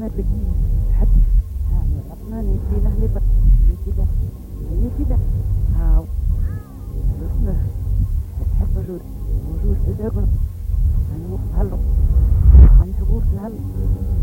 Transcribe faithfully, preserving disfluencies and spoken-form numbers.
بك حتى ها أطناني في نهلي بس كده هي كده ها بس تحب وجود وجود تدرون عن هلا عن حقوق الهلا